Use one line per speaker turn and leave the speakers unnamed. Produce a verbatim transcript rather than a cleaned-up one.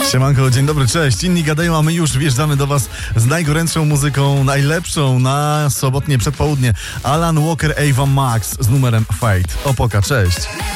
Siemanko, dzień dobry, cześć. Inni gadają, a my już wjeżdżamy do was z najgorętszą muzyką, najlepszą na sobotnie przedpołudnie. Alan Walker, Ava Max z numerem Fate. Opoka, cześć.